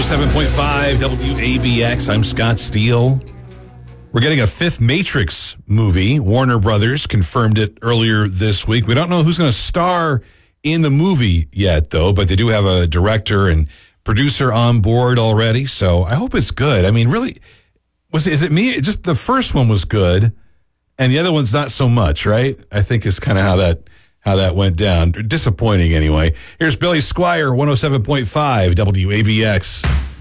107.5 WABX. I'm Scott Steele. We're getting a fifth Matrix movie. Warner Brothers confirmed it earlier this week. We don't know who's going to star in the movie yet, though, but they do have a director and producer on board already, so I hope it's good. I mean, really, is it me? Just the first one was good, and the other one's not so much, right? I think is kind of how that went down. Disappointing, anyway. Here's Billy Squire, 107.5 WABX.